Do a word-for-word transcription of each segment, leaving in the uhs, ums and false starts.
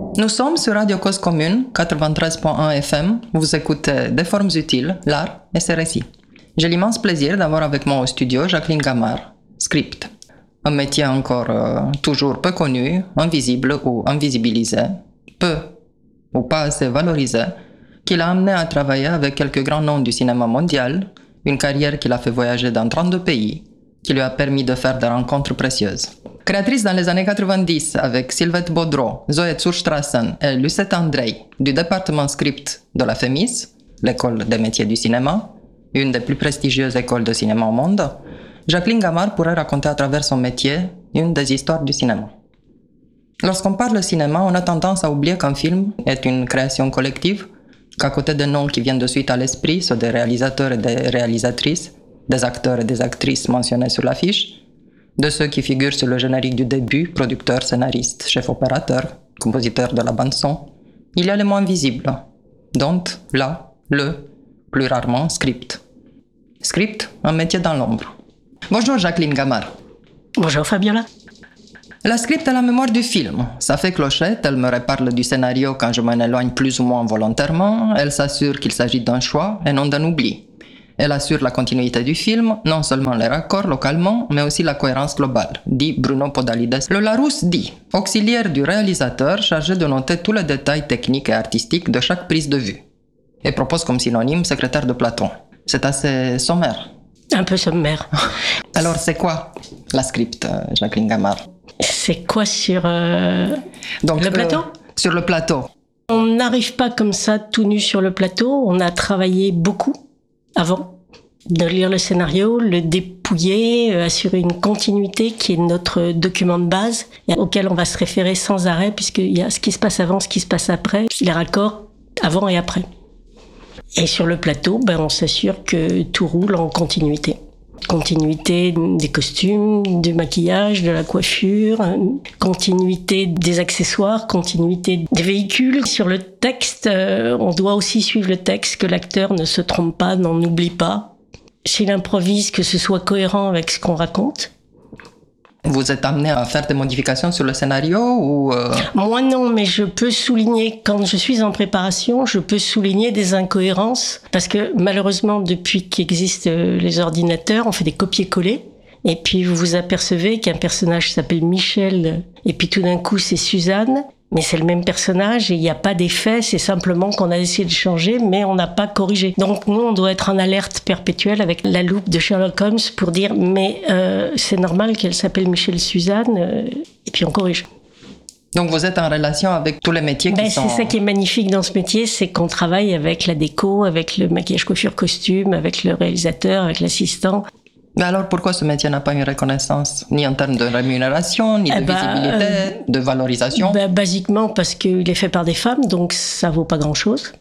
Nous sommes sur Radio Cause Commune, quatre-vingt-treize point un F M. Vous écoutez Des formes utiles, l'art et ses récits. J'ai l'immense plaisir d'avoir avec moi au studio Jacqueline Gamard, Script. Un métier encore euh, toujours peu connu, invisible ou invisibilisé, peu ou pas assez valorisé, qui l'a amené à travailler avec quelques grands noms du cinéma mondial, une carrière qui l'a fait voyager dans trente-deux pays, qui lui a permis de faire des rencontres précieuses. Créatrice dans les années quatre-vingt-dix avec Sylvette Baudreau, Zoé Zurstrassen et Lucette Andrei du département script de la FEMIS, l'école des métiers du cinéma, une des plus prestigieuses écoles de cinéma au monde, Jacqueline Gamard pourrait raconter à travers son métier une des histoires du cinéma. Lorsqu'on parle de cinéma, on a tendance à oublier qu'un film est une création collective, qu'à côté des noms qui viennent de suite à l'esprit, ceux des réalisateurs et des réalisatrices, des acteurs et des actrices mentionnés sur l'affiche, de ceux qui figurent sur le générique du début, producteurs, scénaristes, chefs opérateurs, compositeurs de la bande-son, il y a les moins visibles, dont là, le, plus rarement, script. Script, un métier dans l'ombre. Bonjour Jacqueline Gamard. Bonjour Fabiola. La script est la mémoire du film. Ça fait clochette, elle me reparle du scénario quand je m'en éloigne plus ou moins volontairement, elle s'assure qu'il s'agit d'un choix et non d'un oubli. Elle assure la continuité du film, non seulement les raccords localement, mais aussi la cohérence globale, dit Bruno Podalides. Le Larousse dit « auxiliaire du réalisateur chargé de noter tous les détails techniques et artistiques de chaque prise de vue » et propose comme synonyme secrétaire de Platon. C'est assez sommaire. Un peu sommaire. Alors c'est quoi la script, Jacqueline Gamard? C'est quoi sur euh, Donc, le plateau euh, Sur le plateau. On n'arrive pas comme ça tout nu sur le plateau, on a travaillé beaucoup avant de lire le scénario, le dépouiller, euh, assurer une continuité qui est notre document de base auquel on va se référer sans arrêt puisqu'il y a ce qui se passe avant, ce qui se passe après, les raccords avant et après. Et sur le plateau, ben, on s'assure que tout roule en continuité. Continuité des costumes, du maquillage, de la coiffure, continuité des accessoires, continuité des véhicules. Sur le texte, euh, on doit aussi suivre le texte, que l'acteur ne se trompe pas, n'en oublie pas. S'il improvise, que ce soit cohérent avec ce qu'on raconte. Vous êtes amené à faire des modifications sur le scénario ou euh... Moi non, mais je peux souligner, quand je suis en préparation, je peux souligner des incohérences. Parce que malheureusement, depuis qu'existent les ordinateurs, on fait des copier-coller. Et puis vous vous apercevez qu'un personnage s'appelle Michel, et puis tout d'un coup c'est Suzanne. Mais c'est le même personnage et il n'y a pas d'effet, c'est simplement qu'on a essayé de changer, mais on n'a pas corrigé. Donc nous, on doit être en alerte perpétuelle avec la loupe de Sherlock Holmes pour dire « mais euh, c'est normal qu'elle s'appelle Michel Suzanne euh, » et puis on corrige. Donc vous êtes en relation avec tous les métiers qui ben, sont... C'est ça qui est magnifique dans ce métier, c'est qu'on travaille avec la déco, avec le maquillage, coiffure, costume, avec le réalisateur, avec l'assistant. Mais alors pourquoi ce métier n'a pas une reconnaissance, ni en termes de rémunération, ni de eh bah, visibilité, euh, de valorisation? bah, Basiquement parce qu'il est fait par des femmes, donc ça vaut pas grand-chose.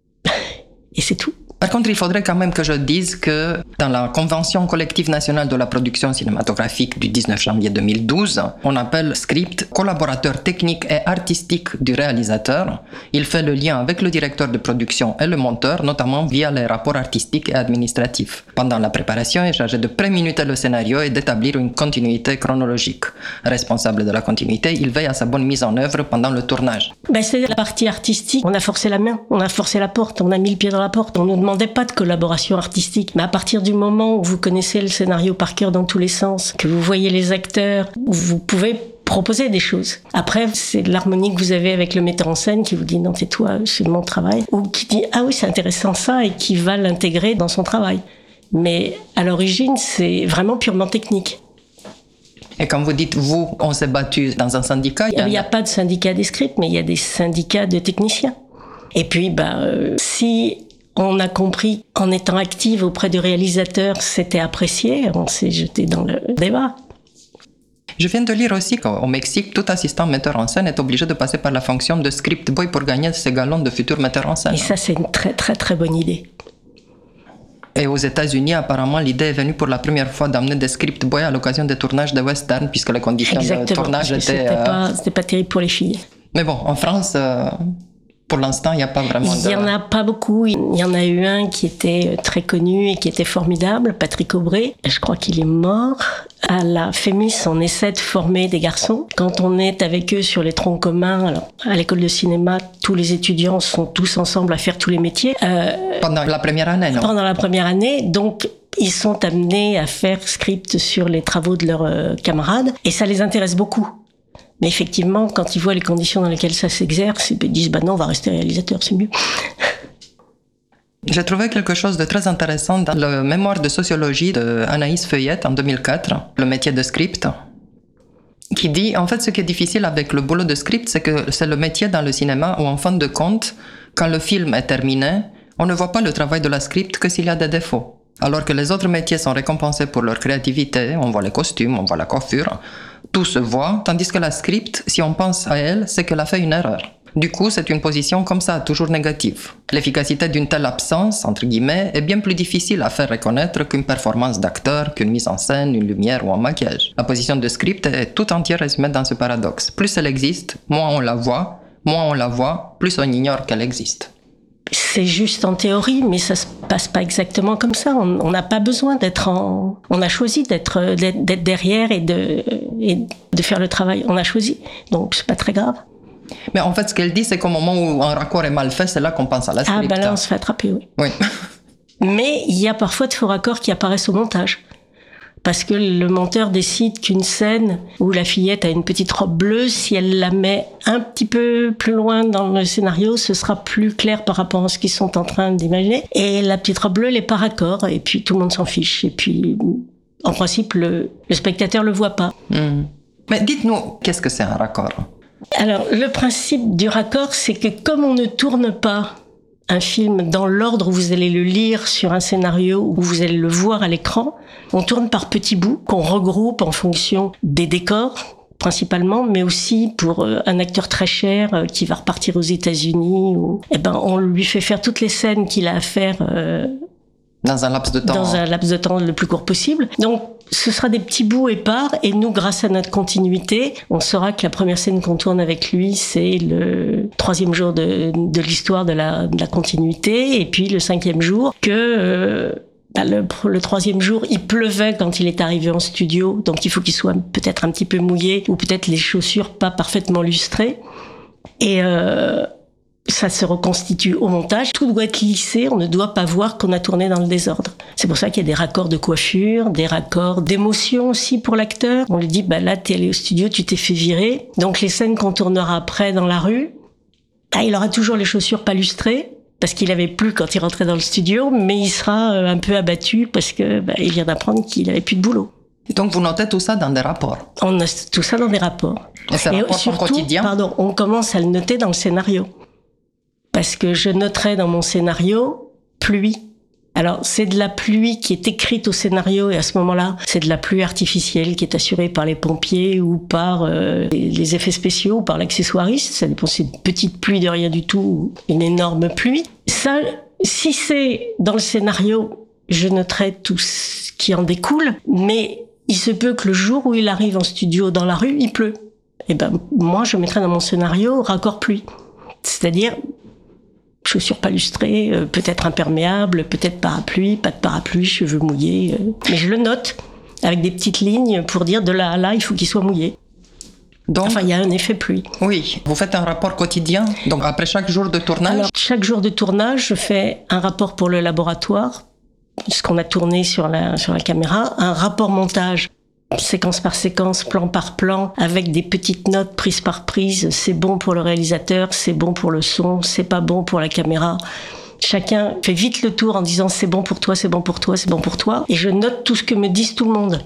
Et c'est tout. Par contre, il faudrait quand même que je dise que dans la Convention collective nationale de la production cinématographique du dix-neuf janvier deux mille douze, on appelle script collaborateur technique et artistique du réalisateur. Il fait le lien avec le directeur de production et le monteur, notamment via les rapports artistiques et administratifs. Pendant la préparation, il est chargé de préminuter le scénario et d'établir une continuité chronologique. Responsable de la continuité, il veille à sa bonne mise en œuvre pendant le tournage. Ben, c'est la partie artistique. On a forcé la main, on a forcé la porte, on a mis le pied dans la porte, on nous demandait pas de collaboration artistique, mais à partir du moment où vous connaissez le scénario par cœur dans tous les sens, que vous voyez les acteurs, vous pouvez proposer des choses. Après, c'est l'harmonie que vous avez avec le metteur en scène qui vous dit non, c'est toi, c'est mon travail, ou qui dit ah oui, c'est intéressant ça, et qui va l'intégrer dans son travail. Mais à l'origine, c'est vraiment purement technique. Et quand vous dites vous, on s'est battu dans un syndicat, il n'y a, a pas de syndicat des scripts, mais il y a des syndicats de techniciens. Et puis, bah, euh, si on a compris, en étant active auprès du réalisateur, c'était apprécié, on s'est jeté dans le débat. Je viens de lire aussi qu'au Mexique, tout assistant metteur en scène est obligé de passer par la fonction de script boy pour gagner ses galons de futur metteur en scène. Et ça, c'est une très très très bonne idée. Et aux États-Unis, apparemment, l'idée est venue pour la première fois d'amener des script boys à l'occasion des tournages de western, puisque les conditions Exactement, de tournage étaient... Exactement, c'était, euh... c'était pas terrible pour les filles. Mais bon, en France... Euh... Pour l'instant, il n'y a pas vraiment de... Il n'y en a pas beaucoup. Il y en a eu un qui était très connu et qui était formidable, Patrick Aubray. Je crois qu'il est mort. À la Fémis, on essaie de former des garçons. Quand on est avec eux sur les troncs communs, alors à l'école de cinéma, tous les étudiants sont tous ensemble à faire tous les métiers. Euh, pendant la première année, non? Pendant la première année, donc ils sont amenés à faire script sur les travaux de leurs euh, camarades et ça les intéresse beaucoup. Mais effectivement, quand ils voient les conditions dans lesquelles ça s'exerce, ils disent bah non, on va rester réalisateur, c'est mieux. J'ai trouvé quelque chose de très intéressant dans le mémoire de sociologie d'Anaïs Feuillette en deux mille quatre, le métier de script, qui dit, en fait, ce qui est difficile avec le boulot de script, c'est que c'est le métier dans le cinéma où, en fin de compte, quand le film est terminé, on ne voit pas le travail de la script que s'il y a des défauts. Alors que les autres métiers sont récompensés pour leur créativité, on voit les costumes, on voit la coiffure, tout se voit, tandis que la script, si on pense à elle, c'est qu'elle a fait une erreur. Du coup, c'est une position comme ça, toujours négative. L'efficacité d'une telle absence, entre guillemets, est bien plus difficile à faire reconnaître qu'une performance d'acteur, qu'une mise en scène, une lumière ou un maquillage. La position de script est tout entière résumée dans ce paradoxe. Plus elle existe, moins on la voit, moins on la voit, plus on ignore qu'elle existe. C'est juste en théorie, mais ça se passe pas exactement comme ça. On n'a pas besoin d'être en... On a choisi d'être, d'être, d'être derrière et de, et de faire le travail. On a choisi, donc c'est pas très grave. Mais en fait, ce qu'elle dit, c'est qu'au moment où un raccord est mal fait, c'est là qu'on pense à la script. Ah ben là, on se fait attraper, oui. Oui. Mais il y a parfois de faux raccords qui apparaissent au montage. Parce que le monteur décide qu'une scène où la fillette a une petite robe bleue, si elle la met un petit peu plus loin dans le scénario, ce sera plus clair par rapport à ce qu'ils sont en train d'imaginer. Et la petite robe bleue, elle est par raccord, et puis tout le monde s'en fiche. Et puis, en principe, le, le spectateur le voit pas. Mmh. Mais dites-nous, qu'est-ce que c'est un raccord ? Alors, le principe du raccord, c'est que comme on ne tourne pas un film dans l'ordre où vous allez le lire sur un scénario, où vous allez le voir à l'écran, on tourne par petits bouts qu'on regroupe en fonction des décors, principalement, mais aussi pour un acteur très cher qui va repartir aux États-Unis. Ou, eh ben, on lui fait faire toutes les scènes qu'il a à faire euh, dans un laps de temps. Dans un laps de temps le plus court possible. Donc, ce sera des petits bouts épars, et nous, grâce à notre continuité, on saura que la première scène qu'on tourne avec lui, c'est le troisième jour de, de l'histoire de la, de la continuité, et puis le cinquième jour, que euh, bah, le, le troisième jour, il pleuvait quand il est arrivé en studio, donc il faut qu'il soit peut-être un petit peu mouillé, ou peut-être les chaussures pas parfaitement lustrées. Et... Euh, ça se reconstitue au montage. Tout doit être lissé, on ne doit pas voir qu'on a tourné dans le désordre. C'est pour ça qu'il y a des raccords de coiffure, des raccords d'émotion aussi pour l'acteur. On lui dit, bah là, t'es allé au studio, tu t'es fait virer. Donc les scènes qu'on tournera après dans la rue, bah, il aura toujours les chaussures pas lustrées, parce qu'il avait plus quand il rentrait dans le studio, mais il sera un peu abattu parce que bah, il vient d'apprendre qu'il avait plus de boulot. Et donc vous notez tout ça dans des rapports. On a tout ça dans des rapports. Et c'est rapport surtout, quotidien. Pardon, on commence à le noter dans le scénario. Parce que je noterai dans mon scénario pluie. Alors, c'est de la pluie qui est écrite au scénario, et à ce moment-là, c'est de la pluie artificielle qui est assurée par les pompiers ou par euh, les effets spéciaux ou par l'accessoiriste. Ça dépend, c'est une petite pluie de rien du tout ou une énorme pluie. Ça, si c'est dans le scénario, je noterai tout ce qui en découle, mais il se peut que le jour où il arrive en studio dans la rue, il pleut. Et ben, moi, je mettrai dans mon scénario raccord pluie. C'est-à-dire chaussures pas lustrées, euh, peut-être imperméables, peut-être parapluie, pas de parapluie, cheveux mouillés. Euh. Mais je le note avec des petites lignes pour dire de là à là, il faut qu'il soit mouillé. Donc, enfin, il y a un effet pluie. Oui, vous faites un rapport quotidien, donc après chaque jour de tournage. Alors, chaque jour de tournage, je fais un rapport pour le laboratoire, ce qu'on a tourné sur la, sur la caméra, un rapport montage, séquence par séquence, plan par plan, avec des petites notes prise par prise. C'est bon pour le réalisateur, c'est bon pour le son, c'est pas bon pour la caméra. Chacun fait vite le tour en disant c'est bon pour toi, c'est bon pour toi, c'est bon pour toi. Et je note tout ce que me disent tout le monde.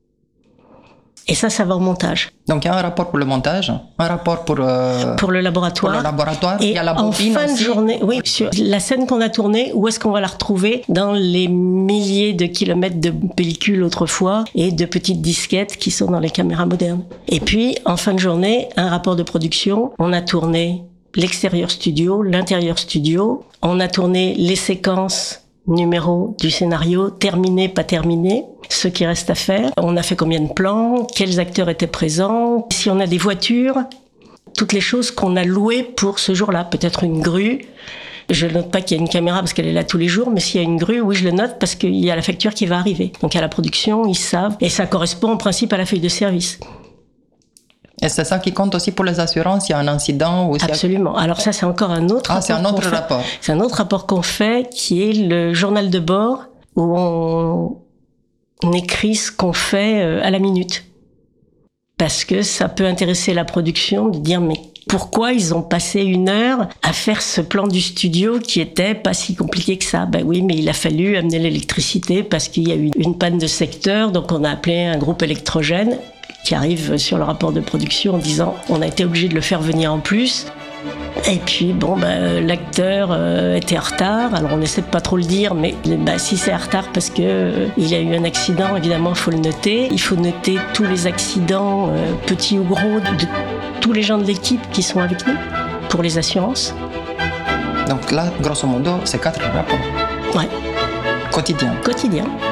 Et ça, ça va au montage. Donc, il y a un rapport pour le montage, un rapport pour, euh, pour le laboratoire. Pour le laboratoire. Et il y a la bobine en fin aussi. de journée, oui, sur la scène qu'on a tournée, où est-ce qu'on va la retrouver? Dans les milliers de kilomètres de pellicules autrefois et de petites disquettes qui sont dans les caméras modernes. Et puis, en fin de journée, un rapport de production. On a tourné l'extérieur studio, l'intérieur studio. On a tourné les séquences numéro du scénario, terminé, pas terminé, ce qui reste à faire. On a fait combien de plans, quels acteurs étaient présents, si on a des voitures, toutes les choses qu'on a louées pour ce jour-là. Peut-être une grue. Je ne note pas qu'il y a une caméra parce qu'elle est là tous les jours, mais s'il y a une grue, oui, je le note parce qu'il y a la facture qui va arriver. Donc à la production, ils savent. Et ça correspond en principe à la feuille de service. Et c'est ça qui compte aussi pour les assurances, il y a un incident ou Absolument. Alors ça, c'est encore un autre ah, rapport. c'est un autre qu'on rapport. Fait. C'est un autre rapport qu'on fait qui est le journal de bord où on, on écrit ce qu'on fait à la minute. Parce que ça peut intéresser la production de dire mais pourquoi ils ont passé une heure à faire ce plan du studio qui était pas si compliqué que ça? Ben oui, mais il a fallu amener l'électricité parce qu'il y a eu une panne de secteur, donc on a appelé un groupe électrogène qui arrive sur le rapport de production en disant on a été obligé de le faire venir en plus. Et puis bon, ben, l'acteur euh, était en retard, alors on essaie de pas trop le dire, mais ben, si c'est en retard parce que euh, il y a eu un accident, évidemment il faut le noter. Il faut noter tous les accidents, euh, petits ou gros, de tous les gens de l'équipe qui sont avec nous pour les assurances. Donc là, grosso modo, c'est quatre rapports. Ouais. Quotidien. Quotidien.